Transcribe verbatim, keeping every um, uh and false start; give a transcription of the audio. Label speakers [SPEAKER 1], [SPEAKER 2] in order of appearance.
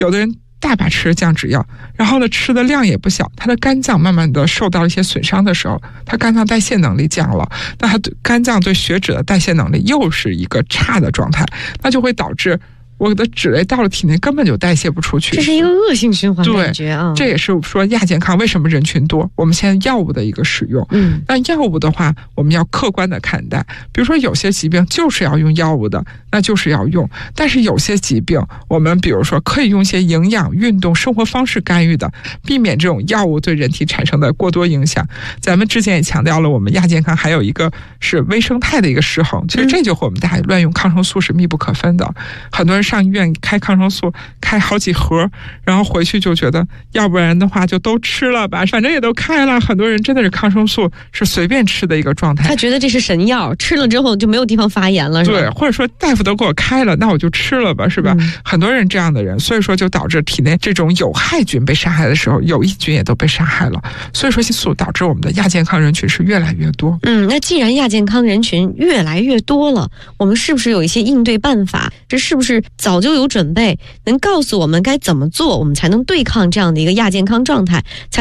[SPEAKER 1] 有的人大把吃降脂药，然后呢吃的量也不小，他的肝脏慢慢的受到了一些损伤的时候，他肝脏代谢能力降了，那他对肝脏对血脂的代谢能力又是一个差的状态，那就会导致我的脂类到了体内根本就代谢不出去，
[SPEAKER 2] 这是一个恶性循环感觉啊。
[SPEAKER 1] 这也是说亚健康为什么人群多，我们现在药物的一个使用。
[SPEAKER 2] 嗯，
[SPEAKER 1] 那药物的话，我们要客观的看待，比如说有些疾病就是要用药物的，那就是要用，但是有些疾病我们比如说可以用一些营养、运动、生活方式干预的，避免这种药物对人体产生的过多影响。咱们之前也强调了，我们亚健康还有一个是微生态的一个失衡，其实这就和我们大家乱用抗生素是密不可分的。很多人上医院开抗生素开好几盒，然后回去就觉得要不然的话就都吃了吧，反正也都开了。很多人真的是抗生素是随便吃的一个状态，
[SPEAKER 2] 他觉得这是神药，吃了之后就没有地方发炎了，是吧？
[SPEAKER 1] 对，或者说大夫都给我开了，那我就吃了吧，是吧？嗯、很多人这样的人，所以说就导致体内这种有害菌被杀害的时候，有益菌也都被杀害了。所以说激素导致我们的亚健康人群是越来越多。
[SPEAKER 2] 嗯，那既然亚健康人群越来越多了，我们是不是有一些应对办法？这是不是早就有准备，能告诉我们该怎么做，我们才能对抗这样的一个亚健康状态，才